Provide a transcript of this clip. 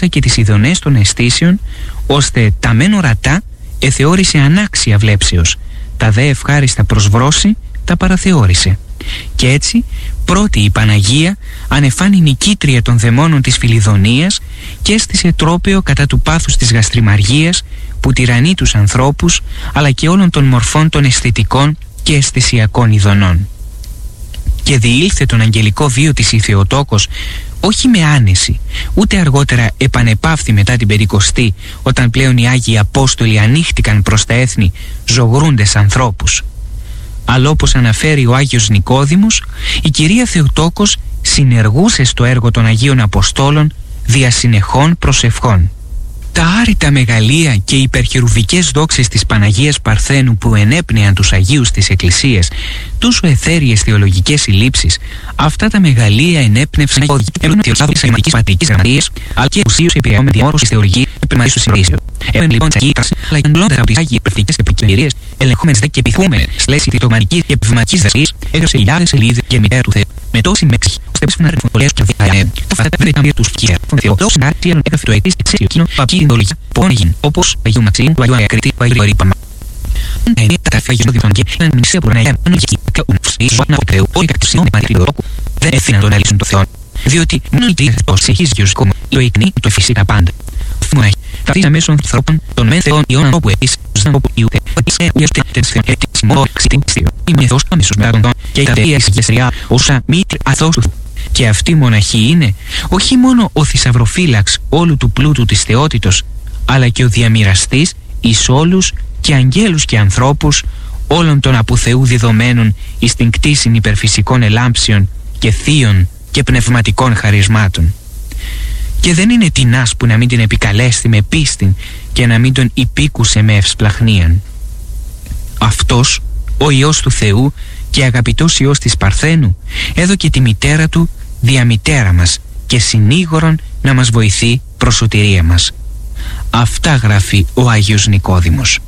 έδωσα και τις ειδονές των αισθήσεων, ώστε τα μεν ορατά εθεώρησε ανάξια βλέψεως, τα δε ευχάριστα προσβρώσει τα παραθεώρησε. Και έτσι πρώτη η Παναγία ανεφάνει νικήτρια των δαιμόνων της Φιλιδονίας και έστησε τρόπαιο κατά του πάθους της γαστριμαργίας που τυραννεί τους ανθρώπους, αλλά και όλων των μορφών των αισθητικών και αισθησιακών ειδονών. Και διήλθε τον αγγελικό βίο της η Θεοτόκος όχι με άνεση, ούτε αργότερα επανεπαύθη μετά την Περικοστή, όταν πλέον οι Άγιοι Απόστολοι ανοίχτηκαν προς τα έθνη ζωγρούντες ανθρώπους. Αλλά όπως αναφέρει ο Άγιος Νικόδημος, η Κυρία Θεοτόκος συνεργούσε στο έργο των Αγίων Αποστόλων δια συνεχών προσευχών. Τα άρρητα μεγαλεία και υπερχερουβικές δόξες της Παναγίας Παρθένου που ενέπνεαν τους Αγίους της Εκκλησίας, τόσο εθέριες θεολογικές συλλήψεις, αυτά τα μεγαλεία ενέπνευσαν θεοσάβης σημαντικής πατρικής γραμματείας, αλλά και ουσίως επηρεώμενη διαμόρφωση θεολογική επιμαρής του συμβρήσεων. Έμεν λοιπόν τις Αγίες, αλλά και εντολότερα από τις Άγιες Πρακτικές Επικοινωνίες, ελεγχόμενες δε και επιθούμενες σλέσεις της δογματικής και πνευματικής δράσης, έγραψε χιλιάδες σελίδες και μητέρα του Θεού. Με τόση μέξη, ώστε πέσουν να ρεφοντολές και διαδιανέμουν. Αυτά τα βρεταμία τους φκία, τον Θεό, τόσο να άρχιαν έγραφε το εξής εκείνο που απ' την δολογία, πόνεγιν, όπως Αγίου Μαξίμου, του Αγίου Ακρίτη, του Αγίου Ρήπαμα. Τα Αγίου Διόντων και έναν μνησία που ραναγιά, ανογική, κλαούν, σβήσουν από Θεού, όλοι κατησιώνουν με Θεοτόκου, δεν έφυγαν τον αλήσουν το Θεό. Διότι μόνο η τρίχα του ψυχής γεωσκόμου, το εκνεί το φυσικά πάντα. Φύγω έχει, τα φύσα μέσω ανθρώπων, των μεν Θεών ιών ανθρώπου επίσης, ζαν όπου ιούτε, ότι σε οιώστε τες θεωρέτης μόνο ξητήστιο. Είμαι Θεός αμέσως μετά τον τόν και η ταυτία εισηγεστριά, όσα μήτρη αθώος του. Και αυτή η μοναχή είναι όχι μόνο ο θησαυροφύλαξ όλου του πλούτου της θεότητος, αλλά και ο διαμοιραστής εις όλους και αγγέλους και ανθρώπους όλων των από Θεού διδομένων εις την κτήσιν υπερφυσικών ελάμψεων και θείων και πνευματικών χαρισμάτων. Και δεν είναι τινάς που να μην την επικαλέστη με πίστην και να μην τον υπήκουσε με ευσπλαχνίαν. Αυτός, ο Υιός του Θεού και αγαπητός Υιός της Παρθένου, έδωκε τη μητέρα του διαμητέρα μας και συνήγορον να μας βοηθεί προς σωτηρία μας. Αυτά γράφει ο Άγιος Νικόδημος.